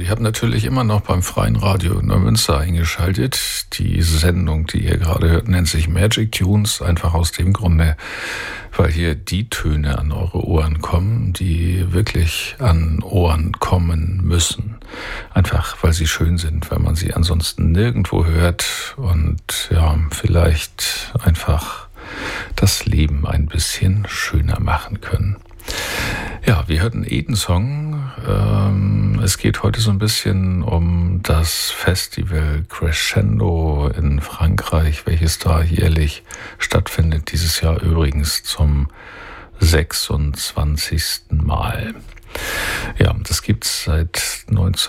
ihr habt natürlich immer noch beim Freien Radio Neumünster eingeschaltet. Die Sendung, die ihr gerade hört, nennt sich Magic Tunes, einfach aus dem Grunde, weil hier die Töne an eure Ohren kommen, die wirklich an Ohren kommen müssen. Einfach, weil sie schön sind, weil man sie ansonsten nirgendwo hört und ja, vielleicht einfach das Leben ein bisschen schöner machen können. Ja, wir hörten Eden-Song. Es geht heute so ein bisschen um das Festival Crescendo in Frankreich, welches da jährlich stattfindet. Dieses Jahr übrigens zum 26. Mal. Ja, das gibt's seit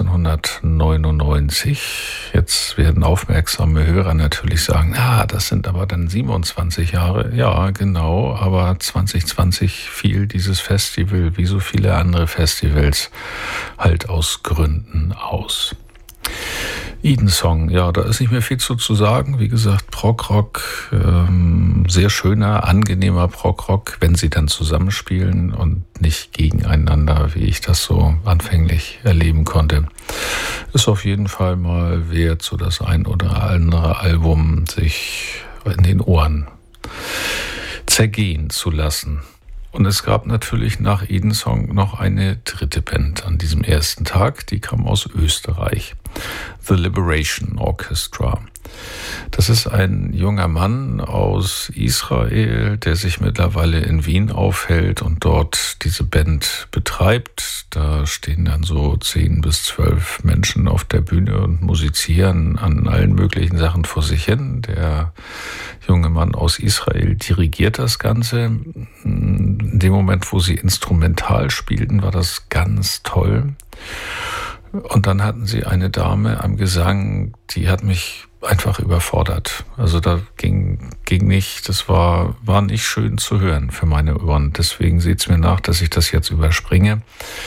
1999. Jetzt werden aufmerksame Hörer natürlich sagen, das sind aber dann 27 Jahre. Ja, genau, aber 2020 fiel dieses Festival, wie so viele andere Festivals, halt aus Gründen aus. Eden-Song, ja, da ist nicht mehr viel zu sagen. Wie gesagt, Prog-Rock, sehr schöner, angenehmer Prog-Rock, wenn sie dann zusammenspielen und nicht gegeneinander, wie ich das so anfänglich erleben konnte. Ist auf jeden Fall mal wert, so das ein oder andere Album sich in den Ohren zergehen zu lassen. Und es gab natürlich nach Eden-Song noch eine dritte Band an diesem ersten Tag, die kam aus Österreich. The Liberation Orchestra. Das ist ein junger Mann aus Israel, der sich mittlerweile in Wien aufhält und dort diese Band betreibt. Da stehen dann so 10 bis 12 Menschen auf der Bühne und musizieren an allen möglichen Sachen vor sich hin. Der junge Mann aus Israel dirigiert das Ganze. In dem Moment, wo sie instrumental spielten, war das ganz toll. Und dann hatten sie eine Dame am Gesang, die hat mich einfach überfordert. Also da ging nicht, das war nicht schön zu hören für meine Ohren. Deswegen seht's mir nach, dass ich das jetzt überspringe.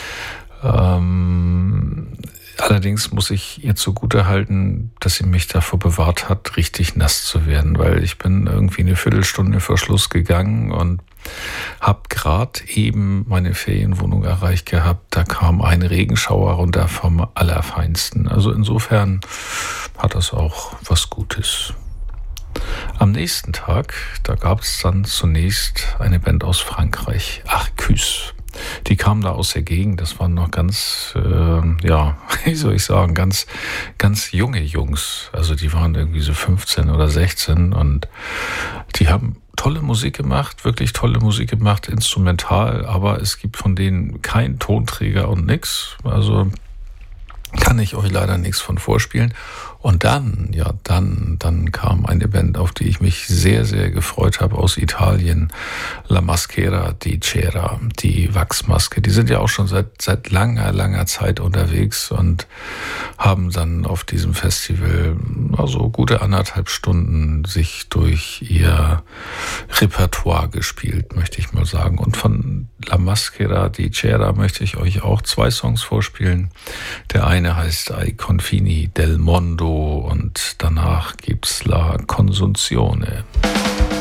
Allerdings muss ich ihr zugutehalten, dass sie mich davor bewahrt hat, richtig nass zu werden, weil ich bin irgendwie eine Viertelstunde vor Schluss gegangen und habe gerade eben meine Ferienwohnung erreicht gehabt. Da kam ein Regenschauer runter vom Allerfeinsten. Also insofern hat das auch was Gutes. Am nächsten Tag, da gab es dann zunächst eine Band aus Frankreich, Arcus. Die kamen da aus der Gegend, das waren noch ganz, wie soll ich sagen, ganz junge Jungs. Also die waren irgendwie so 15 oder 16 und die haben tolle Musik gemacht, wirklich tolle Musik gemacht, instrumental, aber es gibt von denen keinen Tonträger und nix. Also kann ich euch leider nichts von vorspielen. Und dann kam eine Band, auf die ich mich sehr, sehr gefreut habe, aus Italien, La Maschera di Cera, die Wachsmaske. Die sind ja auch schon seit langer Zeit unterwegs und haben dann auf diesem Festival also gute 1,5 Stunden sich durch ihr Repertoire gespielt, möchte ich mal sagen. Und von La Maschera di Cera möchte ich euch auch 2 Songs vorspielen. Der eine heißt Ai confini del mondo und danach gibt's La Consunzione.